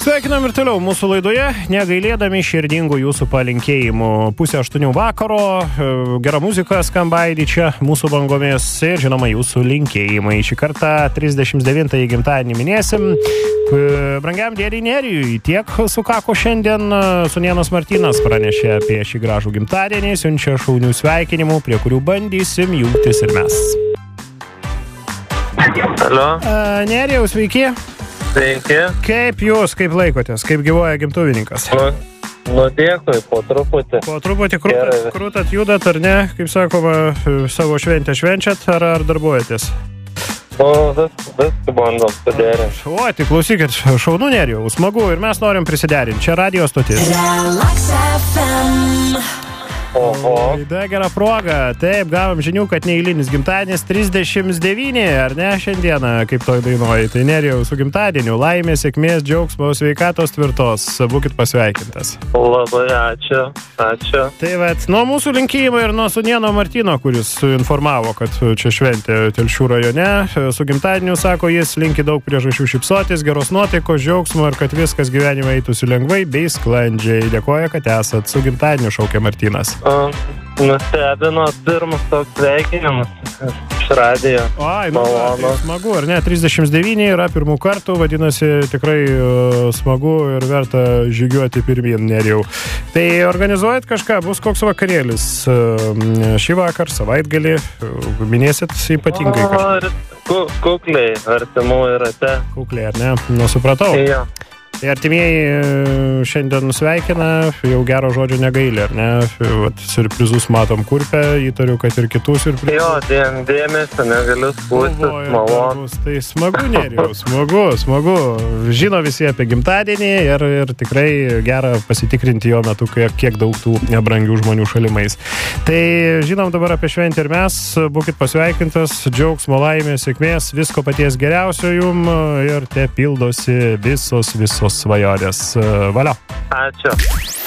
Sveikinam ir toliau mūsų laidoje, negailėdami širdingų jūsų palinkėjimų. 7:30 vakaro, gera muzika skambaidi čia mūsų bangomis ir žinoma jūsų linkėjimai. Šį kartą 39-ąjį gimtadienį minėsim. Brangiam dėdei Nerijui tiek sukako šiandien. Sūnėnas Martynas pranešė apie šį gražų gimtadienį, siunčia šaunių sveikinimų, prie kurių bandysim jungtis ir mes. Alio. Nerijau, sveiki. Sveiki. Kaip jūs, kaip laikotės, kaip gyvoja gimtuvininkas? Nu dėkui, po truputį. Po truputį krūtat, judat ar ne, kaip sakoma, savo šventę švenčiat ar darbuojatės? Viską bandom suderinti. O, tai klausykit, šaunu Nerijau, smagu ir mes norim prisiderinti. Čia radio stotis. Relax FM. Oho. Da, gera proga. Taip, gavom žinių, kad neeilinis gimtadienis 39, ar ne, šiandieną, kaip toj dainuoji. Tai Nerijau, su gimtadieniu, laimės, sėkmės, džiaugsmo, sveikatos tvirtos. Būkit pasveikintas. Labai ačiū. Tai vat, nuo mūsų linkėjimo ir nuo Sūnėno Martyno, kuris informavo, kad čia šventė Telšių rajone. Su gimtadieniu, sako jis, linki daug priežasčių šypsotis, geros nuotaikos, džiaugsmo ir kad viskas gyvenime eitųsi lengvai bei sklandžiai. Dėkoja, kad esat. Su gimtadieniu, šaukia Martynas. Nustebino pirmas toks sveikinimas iš radijo. Ai, malonu. Smagu, ar ne? 39 yra pirmų kartų, vadinasi, tikrai smagu ir verta žygiuoti pirmyn, Nerijau. Tai organizuojat kažką, bus koks vakarėlis šį vakar, savaitgalį, minėsit ypatingai kažką? Kukliai, artimų rate. Kukliai, ar ne? Nu, supratau. Jo. Tai artimieji šiandien sveikina, jau gero žodžio negaili, ar ne? Vat, siurprizus matom kurpę, įtariu, kad ir kitų siurprizų. Jo, dėmesio, negaliu skūstis, malonu. Tai smagu, Nerijau, smagu. Žino visi apie gimtadienį ir tikrai gera pasitikrinti jo metu, kiek daug tų nebrangių žmonių šalimais. Tai žinom dabar apie šventę ir mes, būkit pasveikintas, džiaugsmo, laimės, sėkmės, visko paties geriausio jum ir te pildosi visos svajonės. Valio. Ačiū.